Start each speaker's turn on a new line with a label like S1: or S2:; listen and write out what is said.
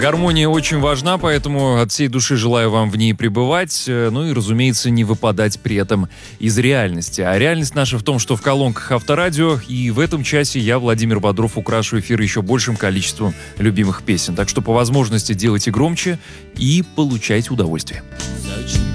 S1: Гармония очень важна, поэтому от всей души желаю вам в ней пребывать, ну и, разумеется, не выпадать при этом из реальности. А реальность наша в том, что в колонках Авторадио, и в этом часе я, Владимир Бодров, украшу эфир еще большим количеством любимых песен. Так что по возможности делайте громче и получайте удовольствие.